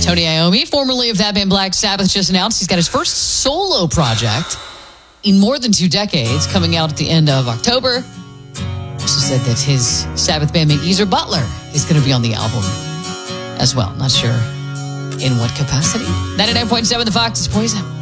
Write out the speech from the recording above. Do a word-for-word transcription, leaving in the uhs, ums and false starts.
Tony Iommi, formerly of that band Black Sabbath, just announced he's got his first solo project in more than two decades, coming out at the end of October. Also said that his Sabbath bandmate Geezer Butler is going to be on the album as well. Not sure in what capacity. ninety-nine point seven The Fox is Poison.